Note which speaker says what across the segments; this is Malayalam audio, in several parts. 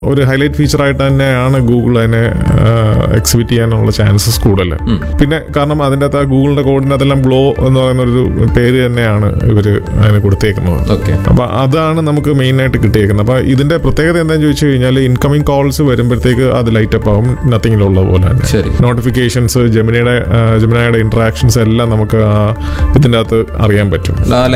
Speaker 1: ഒരു ഹൈലൈറ്റ് ഫീച്ചറായിട്ട് തന്നെയാണ് ഗൂഗിൾ അതിനെ എക്സിബിറ്റ് ചെയ്യാനുള്ള ചാൻസസ് കൂടുതൽ. പിന്നെ കാരണം അതിൻ്റെ അകത്ത് ഗൂഗിളിന്റെ കോഡിൻ്റെ അതെല്ലാം ഗ്ലോ എന്ന് പറയുന്ന ഒരു പേര് തന്നെയാണ് ഇവർ അതിന് കൊടുത്തേക്കുന്നത്. അപ്പൊ അതാണ് നമുക്ക് മെയിൻ ആയിട്ട് കിട്ടിയേക്കുന്നത്. അപ്പൊ ഇതിന്റെ പ്രത്യേകത എന്താണെന്ന് ചോദിച്ചു കഴിഞ്ഞാൽ ഇൻകമിംഗ് കോൾസ് വരുമ്പോഴത്തേക്ക് അത് ലൈറ്റ് അപ്പ് ആവും, നത്തിങ്ങിലുള്ള പോലെ തന്നെ. നോട്ടിഫിക്കേഷൻസ്, ജെമിനിയുടെ ഇന്ററാക്ഷൻസ് എല്ലാം നമുക്ക് ഇതിന്റെ അകത്ത് അറിയാൻ പറ്റും.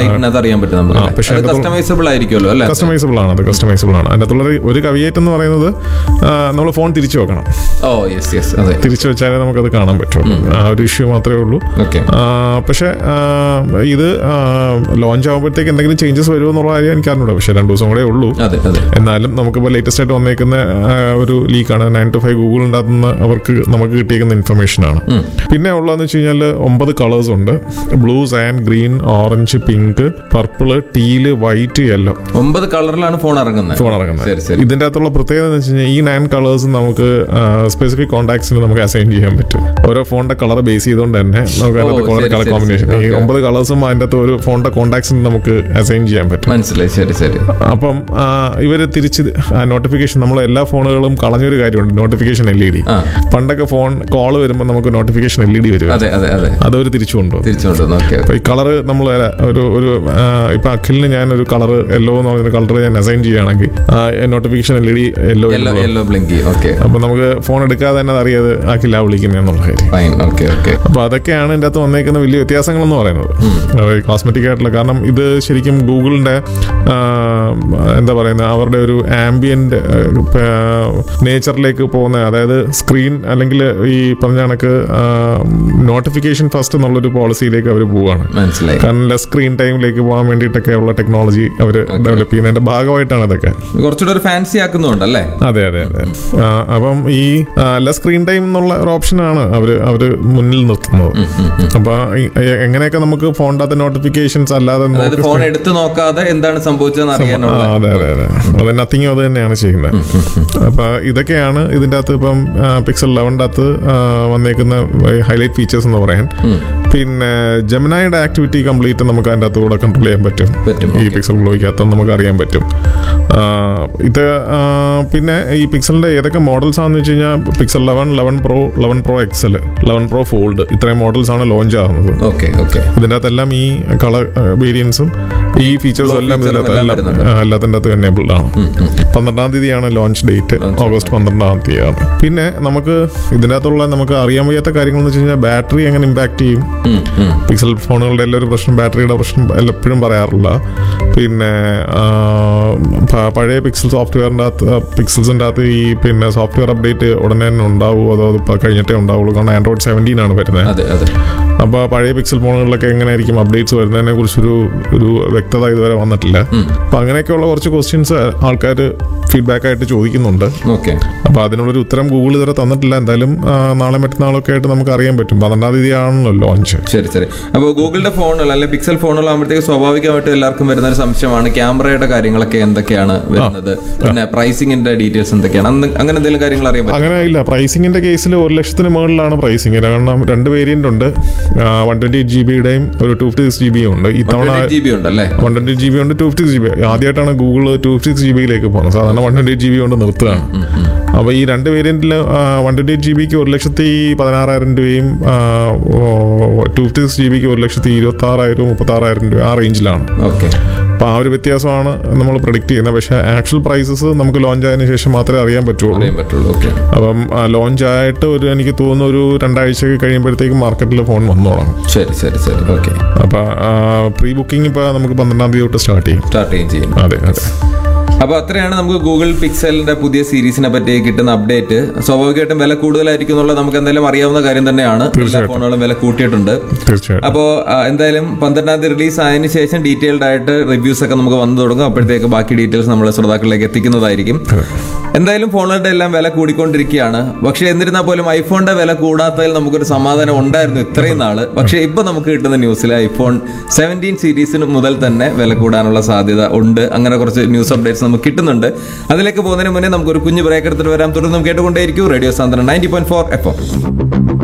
Speaker 1: പക്ഷേ കസ്റ്റമൈസബിൾ ആണ്. അത് കസ്റ്റമൈസബിൾ ആണ്. അതിൻ്റെ അകത്തുള്ള ഒരു കവിയേറ്റ് എന്ന് പറയുന്നത് നമ്മൾ ഫോൺ തിരിച്ചു വെക്കണം. തിരിച്ചു വെച്ചാലേ നമുക്കത് കാണാൻ പറ്റുള്ളൂ. ആ ഒരു ഇഷ്യൂ മാത്രമേ ഉള്ളൂ. പക്ഷെ ഇത് ലോഞ്ച് ആകുമ്പോഴത്തേക്ക് എന്തെങ്കിലും ചേഞ്ചസ് വരുമോ എന്നുള്ള കാര്യം എനിക്ക് അറിഞ്ഞൂടാ. പക്ഷെ 2 ദിവസം കൂടെ ഉള്ളൂ. എന്നാലും നമുക്കിപ്പോൾ ലേറ്റസ്റ്റ് ആയിട്ട് വന്നേക്കുന്ന ഒരു ലീക്കാണ് 9 to 5 ഗൂഗിളിൻ്റെ അകത്തുനിന്ന് നമുക്ക് കിട്ടിയേക്കുന്ന ഇൻഫർമേഷൻ ആണ്. പിന്നെ ഉള്ളതെന്ന് വെച്ച് കഴിഞ്ഞാൽ 9 കളേഴ്സ് ഉണ്ട്. Blue, sand, green, orange, pink, purple, ടീല്, white, yellow.
Speaker 2: 9 കളറിലാണ് ഫോൺ ഇറങ്ങുന്നത്.
Speaker 1: ഇതിന്റെ അകത്തുള്ള പ്രത്യേകത എന്ന് വെച്ച് കഴിഞ്ഞാൽ ഈ 9 കളേഴ്സ് നമുക്ക് സ്പെസിഫിക് കോൺടാക്ട്സിന് നമുക്ക് അസൈൻ ചെയ്യാൻ പറ്റും. ഓരോ ഫോണിന്റെ കളർ ബേസ് ചെയ്തുകൊണ്ട് തന്നെ നമുക്ക് അതിനകത്ത് കളർ കോമ്പിനേഷൻ ഈ 9 കളേഴ്സും അതിന്റെ അകത്ത് ഒരു ഫോണിന്റെ കോൺടാക്ട്സിന് നമുക്ക് അസൈൻ ചെയ്യാൻ പറ്റും. അപ്പം ഇവര് തിരിച്ച് നോട്ടിഫിക്കേഷൻ, നമ്മൾ എല്ലാ ഫോണുകളും കളഞ്ഞൊരു കാര്യമുണ്ട്, നോട്ടിഫിക്കേഷൻ LED. പണ്ടൊക്കെ ഫോൺ കോൾ വരുമ്പോൾ നമുക്ക് നോട്ടിഫിക്കേഷൻ LED വരും. അതൊരു തിരിച്ചു കൊണ്ടുപോകും. ഈ കളർ നമ്മൾ ഒരു ഇപ്പൊ അഖിലിന് ഞാൻ ഒരു കളർ യെല്ലോ എന്ന് പറയുന്ന കളർ ഞാൻ അസൈൻ ചെയ്യുകയാണെങ്കിൽ നോട്ടിഫിക്കേഷൻ LED യെല്ലോ ബ്ലിങ്ക്. അപ്പൊ നമുക്ക് ഫോൺ എടുക്കാതെ തന്നെ അറിയാതെ അഖില വിളിക്കുന്നത് എന്നുള്ള കാര്യം. അപ്പൊ അതൊക്കെയാണ് ഇതിന്റെ അകത്ത് വന്നേക്കുന്ന വലിയ വ്യത്യാസങ്ങൾ എന്ന് പറയുന്നത്, കോസ്മെറ്റിക് ആയിട്ടുള്ള. കാരണം ഇത് ശരിക്കും ഗൂഗിളിന്റെ എന്താ പറയുന്ന അവരുടെ ഒരു ആംബിയന്റ് നേച്ചറിലേക്ക് പോകുന്ന, അതായത് സ്ക്രീൻ അല്ലെങ്കിൽ ഈ പറഞ്ഞ കണക്ക് നോട്ടിഫിക്കേഷൻ ഫസ്റ്റ് എന്നുള്ളൊരു പോളിസിയിലേക്ക് അവർ പോവുകയാണ്. കാരണം ലെസ് സ്ക്രീൻ ടൈമിലേക്ക് പോകാൻ വേണ്ടിയിട്ടൊക്കെ ഉള്ള ടെക്നോളജി അവർ ഡെവലപ്പ് ചെയ്യുന്നതിന്റെ ഭാഗമായിട്ടാണ് അതൊക്കെ.
Speaker 2: കുറച്ചുകൂടെ ഫാൻസി ആക്കുന്നുണ്ടല്ലേ?
Speaker 1: അതെ. അപ്പം ഈ ലെസ് സ്ക്രീൻ ടൈം എന്നുള്ള ഒരു ഓപ്ഷനാണ് അവര് മുന്നിൽ നിർത്തുന്നത്. അപ്പൊ എങ്ങനെയൊക്കെ നമുക്ക് ഫോണിന്റെ നോട്ടിഫിക്കേഷൻസ് അല്ലാതെ
Speaker 2: ഫോൺ എടുത്ത് നോക്കാതെ എന്താണ് സംഭവിച്ചതെന്ന് അറിയാനുള്ള.
Speaker 1: അതെ. അത് നത്തിങ് അത് തന്നെയാണ് ചെയ്യുന്നത്. അപ്പൊ ഇതൊക്കെയാണ് ഇതിന്റെ അകത്ത് ഇപ്പം പിക്സൽ 11 അകത്ത് വന്നേക്കുന്ന ഹൈലൈറ്റ് ഫീച്ചേഴ്സ് എന്ന് പറയാൻ. പിന്നെ ജെമിനിയുടെ ആക്ടിവിറ്റി കംപ്ലീറ്റ് നമുക്ക് അതിൻ്റെ അകത്ത് കൂടെ കൺട്രോൾ ചെയ്യാൻ പറ്റും. ഈ പിക്സൽ ഗ്ലോയ്ക്കകത്ത് നമുക്ക് അറിയാൻ പറ്റും. ഇത് പിന്നെ ഈ പിക്സലിന്റെ ഏതൊക്കെ മോഡൽസ് ആണെന്ന് വെച്ച് കഴിഞ്ഞാൽ pixel 11, 11 Pro, 11 Pro XL, 11 Pro Fold, ഇത്രയും മോഡൽസ് ആണ് ലോഞ്ച് ആകുന്നത്. ഇതിൻ്റെ അകത്തെല്ലാം ഈ കളർ വേരിയൻസും ഈ ഫീച്ചേഴ്സും എല്ലാം എല്ലാത്തിൻ്റെ അകത്ത് എനേബിൾഡ് ആണ്. 12-ാം തീയതിയാണ് ലോഞ്ച് ഡേറ്റ്, ഓഗസ്റ്റ് 12-ാം തീയതിയാണ്. പിന്നെ നമുക്ക് ഇതിൻ്റെ അകത്തുള്ള നമുക്ക് അറിയാൻ വയ്യാത്ത കാര്യങ്ങൾ എന്ന് വെച്ച് കഴിഞ്ഞാൽ ബാറ്ററി എങ്ങനെ ഇമ്പാക്ട് ചെയ്യും. പിക്സൽ ഫോണുകളുടെ എല്ലാവരും പ്രശ്നം ബാറ്ററിയുടെ പ്രശ്നം എപ്പോഴും പറയാറില്ല. പിന്നെ പഴയ പിക്സൽ പിക്സൽസിൻ്റെ അകത്ത് ഈ പിന്നെ സോഫ്റ്റ്വെയർ അപ്ഡേറ്റ് ഉടനെ തന്നെ ഉണ്ടാവുമോ അതോ ഇപ്പോൾ കഴിഞ്ഞിട്ടേ ഉണ്ടാവുള്ളൂ? കാരണം Android 17 ആണ് വരുന്നത്. അപ്പോൾ പഴയ പിക്സൽ ഫോണുകളിലൊക്കെ എങ്ങനെയായിരിക്കും അപ്ഡേറ്റ്സ് വരുന്നതിനെ കുറിച്ചൊരു വ്യക്തത ഇതുവരെ വന്നിട്ടില്ല. അപ്പം അങ്ങനെയൊക്കെയുള്ള കുറച്ച് ക്വസ്റ്റ്യൻസ് ആൾക്കാർ ഫീഡ്ബാക്ക് ആയിട്ട് ചോദിക്കുന്നുണ്ട്. അപ്പോൾ അതിനുള്ളൊരു ഉത്തരം ഗൂഗിൾ ഇതുവരെ തന്നിട്ടില്ല. എന്തായാലും നാളെ മറ്റന്നാളൊക്കെ ആയിട്ട് നമുക്ക് അറിയാൻ പറ്റും. 12-ാം തീയതി ആണല്ലോ ലോഞ്ച്.
Speaker 2: ശരി. അപ്പോൾ ഗൂഗിളിന്റെ ഫോണുകൾ അല്ലെങ്കിൽ പിക്സൽ ഫോണുകളാകുമ്പോഴത്തേക്ക് സ്വാഭാവികമായിട്ട് എല്ലാവർക്കും വരുന്ന ഒരു സംശയമാണ് ക്യാമറയുടെ കാര്യങ്ങളൊക്കെ എന്തൊക്കെയാണ് വരുന്നത്, പിന്നെ പ്രൈസിംഗിന്റെ ഡീറ്റെയിൽസ് എന്തൊക്കെയാണ്, അങ്ങനെ എന്തെങ്കിലും കാര്യങ്ങൾ അറിയാൻ പറ്റും?
Speaker 1: അങ്ങനെ ഇല്ല. പ്രൈസിംഗിന്റെ കേസിൽ 1 ലക്ഷത്തിന് മുകളിലാണ് പ്രൈസിംഗ്. കാരണം 2 വേരിയന്റ് ഉണ്ട്. 128GB ഒരു 256GB ഉണ്ട്. ഇത്തവണ 128GB ഉണ്ട്, 256GB. ആദ്യമായിട്ടാണ് ഗൂഗിൾ 256GB പോകുന്നത്. സാധാരണ 128GB കൊണ്ട് നിർത്തുകയാണ്. അപ്പോൾ ഈ 2 വേരിയന്റിൽ 128GBക്ക് 1,16,000 രൂപയും 256GBക്ക് 1,26,000, 36,000 രൂപ, ആ റേഞ്ചിലാണ്. അപ്പോൾ ആ ഒരു വ്യത്യാസമാണ് നമ്മൾ പ്രഡിക്റ്റ് ചെയ്യുന്നത്. പക്ഷേ ആക്ച്വൽ പ്രൈസസ് നമുക്ക് ലോഞ്ച് ആയതിനു ശേഷം മാത്രമേ അറിയാൻ പറ്റുള്ളൂ. അപ്പം ലോഞ്ച് ആയിട്ട് എനിക്ക് തോന്നുന്നു ഒരു 2 ആഴ്ച കഴിയുമ്പോഴത്തേക്കും മാർക്കറ്റിൽ ഫോൺ വന്നു തുടങ്ങും.
Speaker 2: ശരി.
Speaker 1: അപ്പോൾ പ്രീ ബുക്കിംഗ് ഇപ്പോൾ നമുക്ക് 12-ാം തീയതി തൊട്ട് സ്റ്റാർട്ട് ചെയ്യും. അതെ.
Speaker 2: അപ്പോൾ അത്രയാണ് നമുക്ക് ഗൂഗിൾ പിക്സലിന്റെ പുതിയ സീരീസിനെ പറ്റി കിട്ടുന്ന അപ്ഡേറ്റ്. സ്വാഭാവികമായിട്ടും വില കൂടുതലായിരിക്കും എന്നുള്ളത് നമുക്ക് എന്തായാലും അറിയാവുന്ന കാര്യം തന്നെയാണ്. എല്ലാ ഫോണുകളും വില കൂട്ടിയിട്ടുണ്ട്. അപ്പോൾ എന്തായാലും 12-ാം തീയതി റിലീസ് ആയതിനു ശേഷം ഡീറ്റെയിൽഡ് ആയിട്ട് റിവ്യൂസ് ഒക്കെ നമുക്ക് വന്നു തുടങ്ങും. അപ്പോഴത്തേക്ക് ബാക്കി ഡീറ്റെയിൽസ് നമ്മൾ ശ്രോതാക്കളിലേക്ക് എത്തിക്കുന്നതായിരിക്കും. എന്തായാലും ഫോണുകളുടെ എല്ലാം വില കൂടിക്കൊണ്ടിരിക്കുകയാണ്. പക്ഷെ എന്നിരുന്നാൽ പോലും ഐഫോണിന്റെ വില കൂടാത്തതിൽ നമുക്കൊരു സമാധാനം ഉണ്ടായിരുന്നു ഇത്രയും നാള്. പക്ഷെ ഇപ്പൊ നമുക്ക് കിട്ടുന്ന ന്യൂസിൽ ഐഫോൺ 17 സീരീസിന് മുതൽ തന്നെ വില കൂടാനുള്ള സാധ്യത ഉണ്ട്. അങ്ങനെ കുറച്ച് ന്യൂസ് അപ്ഡേറ്റ്സ് നമുക്ക് കിട്ടുന്നുണ്ട്. അതിലേക്ക് പോകുന്നതിന് മുന്നേ നമുക്കൊരു കുഞ്ഞു ബ്രേക്ക് എടുത്തിട്ട് വരാം. തുടർന്നും കേട്ടുകൊണ്ടേയിരിക്കും റേഡിയോ സാന്ത്വനം 90.4 FM.